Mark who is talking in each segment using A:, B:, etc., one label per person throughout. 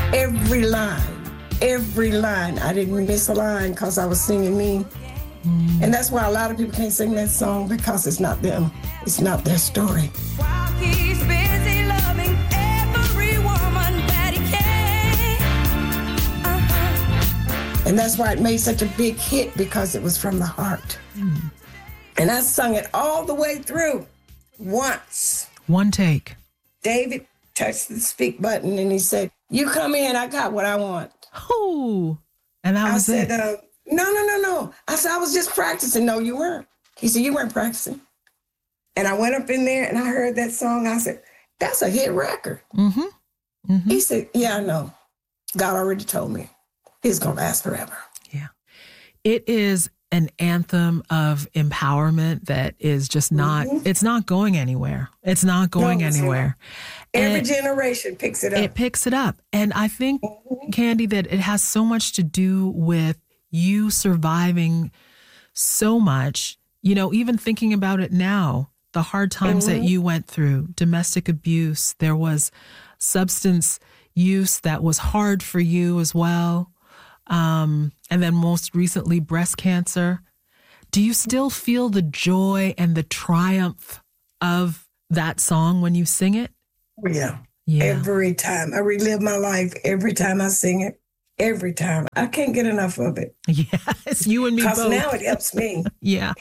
A: Every line. I didn't miss a line because I was singing me. And that's why a lot of people can't sing that song, because it's not them. It's not their story.
B: While he's busy loving every woman that he can.
A: And that's why it made such a big hit, because it was from the heart. And I sung it all the way through once.
C: One take.
A: David touched the speak button and he said, "You come in, I got what I want."
C: Oh, and that was
A: it.
C: it.
A: No. I said, "I was just practicing." "No, you weren't." He said, "You weren't practicing." And I went up in there and I heard that song. I said, "That's a hit record." He said, "Yeah, I know. God already told me it's going to last forever."
C: Yeah. It is an anthem of empowerment that is just not, it's not going anywhere. It's not going anywhere.
A: Every generation picks it up.
C: It picks it up. And I think, Candy, that it has so much to do with you surviving so much, you know, even thinking about it now, the hard times that you went through, domestic abuse, there was substance use that was hard for you as well. And then most recently, breast cancer. Do you still feel the joy and the triumph of that song when you sing it?
A: Yeah. Every time. I relive my life every time I sing it. Every time. I can't get enough of it.
C: Yes, you and me both.
A: Because now it helps me.
C: Yeah.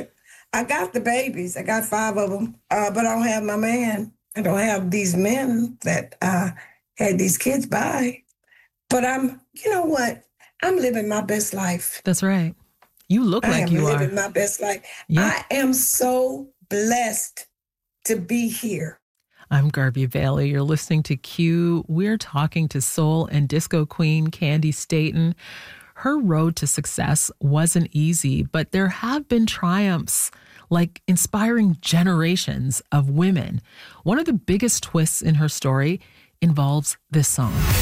A: I got the babies. I got 5 of them. But I don't have my man. I don't have these men that I had these kids by. But you know what? I'm living my best life.
C: That's right. You look like you are.
A: I am living my best life. Yeah. I am so blessed to be here.
C: I'm Garby Bailey. You're listening to Q. We're talking to soul and disco queen Candi Staton. Her road to success wasn't easy, but there have been triumphs, like inspiring generations of women. One of the biggest twists in her story involves this song.